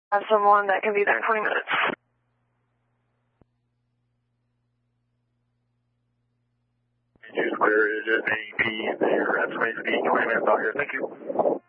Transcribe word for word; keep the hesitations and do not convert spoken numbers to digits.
have someone that can be there in twenty minutes. Just clear, just A P, there, at space, twenty minutes out here, thank you.